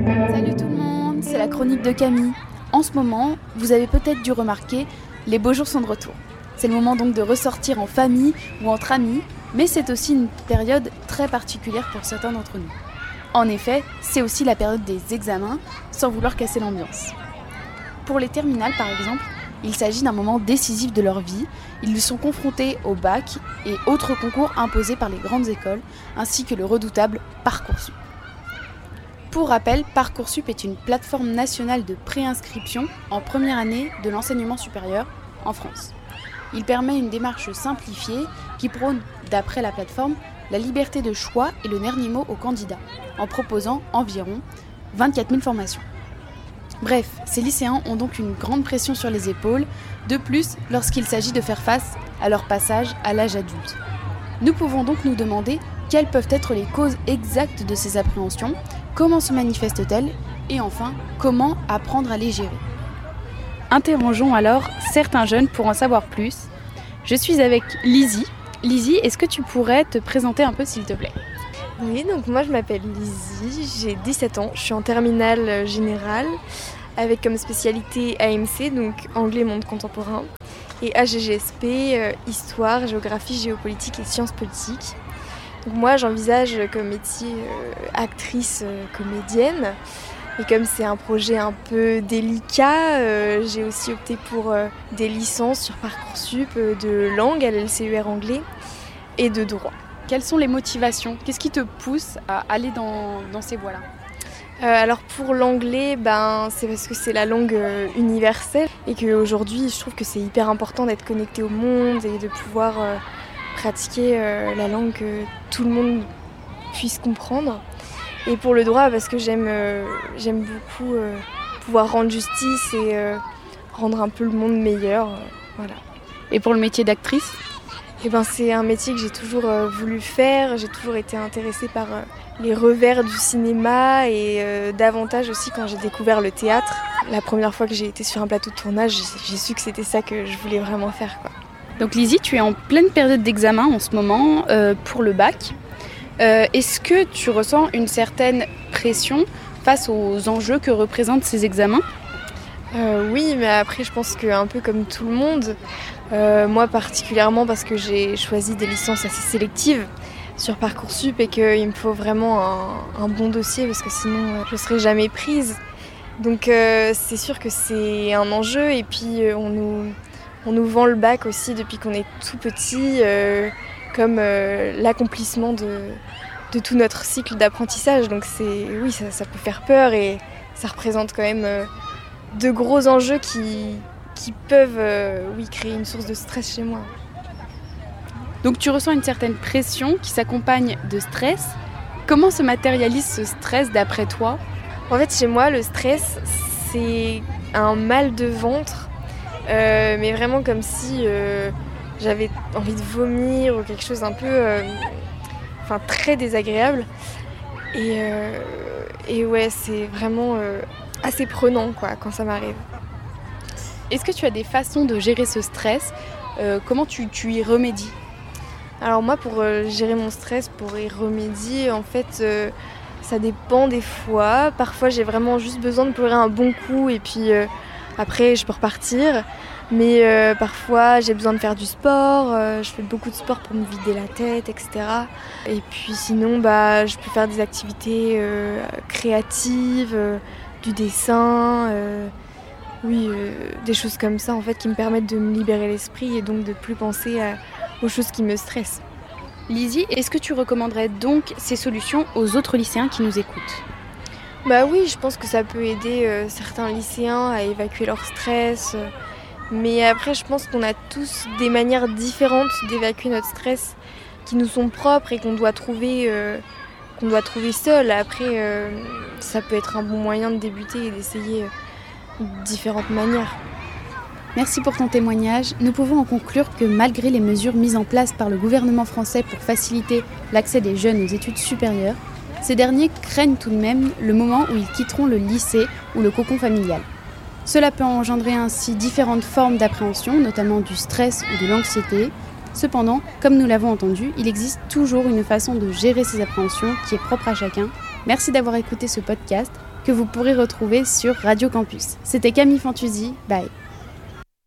Salut tout le monde, c'est la chronique de Camille. En ce moment, vous avez peut-être dû remarquer, les beaux jours sont de retour. C'est le moment donc de ressortir en famille ou entre amis, mais c'est aussi une période très particulière pour certains d'entre nous. En effet, c'est aussi la période des examens, sans vouloir casser l'ambiance. Pour les terminales par exemple, il s'agit d'un moment décisif de leur vie. Ils sont confrontés au bac et autres concours imposés par les grandes écoles, ainsi que le redoutable Parcoursup. Pour rappel, Parcoursup est une plateforme nationale de préinscription en première année de l'enseignement supérieur en France. Il permet une démarche simplifiée qui prône, d'après la plateforme, la liberté de choix et le dernier mot aux candidats, en proposant environ 24 000 formations. Bref, ces lycéens ont donc une grande pression sur les épaules, de plus lorsqu'il s'agit de faire face à leur passage à l'âge adulte. Nous pouvons donc nous demander quelles peuvent être les causes exactes de ces appréhensions, comment se manifestent-elles et enfin, comment apprendre à les gérer. Interrogeons alors certains jeunes pour en savoir plus. Je suis avec Lizzie. Lizzie, est-ce que tu pourrais te présenter un peu s'il te plaît ? Oui, donc moi je m'appelle Lizzie, j'ai 17 ans, je suis en terminale générale avec comme spécialité AMC, donc anglais monde contemporain, et AGGSP, histoire, géographie, géopolitique et sciences politiques. Donc moi j'envisage comme métier actrice comédienne, et comme c'est un projet un peu délicat, j'ai aussi opté pour des licences sur Parcoursup de langue à l'LCER anglais et de droit. Quelles sont les motivations ? Qu'est-ce qui te pousse à aller dans ces voies-là ? Alors pour l'anglais, c'est parce que c'est la langue universelle et qu'aujourd'hui je trouve que c'est hyper important d'être connecté au monde et de pouvoir pratiquer la langue que tout le monde puisse comprendre. Et pour le droit, parce que j'aime beaucoup pouvoir rendre justice et rendre un peu le monde meilleur. Voilà. Et pour le métier d'actrice ? C'est un métier que j'ai toujours voulu faire. J'ai toujours été intéressée par les revers du cinéma et davantage aussi quand j'ai découvert le théâtre. La première fois que j'ai été sur un plateau de tournage, j'ai su que c'était ça que je voulais vraiment faire, quoi. Donc Lizzie, tu es en pleine période d'examen en ce moment pour le bac. Est-ce que tu ressens une certaine pression face aux enjeux que représentent ces examens ? Oui, mais après je pense qu'un peu comme tout le monde, moi particulièrement parce que j'ai choisi des licences assez sélectives sur Parcoursup et qu'il me faut vraiment un bon dossier parce que sinon je ne serai jamais prise. Donc c'est sûr que c'est un enjeu et puis on nous vend le bac aussi depuis qu'on est tout petit comme l'accomplissement de tout notre cycle d'apprentissage. Donc oui, ça peut faire peur et ça représente quand même de gros enjeux qui peuvent créer une source de stress chez moi. Donc tu ressens une certaine pression qui s'accompagne de stress. Comment se matérialise ce stress d'après toi ? En fait, chez moi, le stress, c'est un mal de ventre, mais vraiment comme si j'avais envie de vomir ou quelque chose un peu très désagréable. Et ouais, c'est vraiment assez prenant quand ça m'arrive. Est-ce que tu as des façons de gérer ce stress ? Comment tu y remédies ? Alors moi, pour gérer mon stress, pour y remédier, en fait, ça dépend des fois. Parfois, j'ai vraiment juste besoin de pleurer un bon coup et puis après, je peux repartir. Mais parfois, j'ai besoin de faire du sport. Je fais beaucoup de sport pour me vider la tête, etc. Et puis sinon, je peux faire des activités créatives, du dessin, des choses comme ça en fait qui me permettent de me libérer l'esprit et donc de plus penser aux choses qui me stressent. Lizzie, est-ce que tu recommanderais donc ces solutions aux autres lycéens qui nous écoutent ? Oui, je pense que ça peut aider certains lycéens à évacuer leur stress. Mais après, je pense qu'on a tous des manières différentes d'évacuer notre stress qui nous sont propres et qu'on doit trouver seul. Après, ça peut être un bon moyen de débuter et d'essayer différentes manières. Merci pour ton témoignage. Nous pouvons en conclure que malgré les mesures mises en place par le gouvernement français pour faciliter l'accès des jeunes aux études supérieures, ces derniers craignent tout de même le moment où ils quitteront le lycée ou le cocon familial. Cela peut engendrer ainsi différentes formes d'appréhension, notamment du stress ou de l'anxiété. Cependant, comme nous l'avons entendu, il existe toujours une façon de gérer ces appréhensions qui est propre à chacun. Merci d'avoir écouté ce podcast que vous pourrez retrouver sur Radio Campus. C'était Camille Fantuzzi, bye.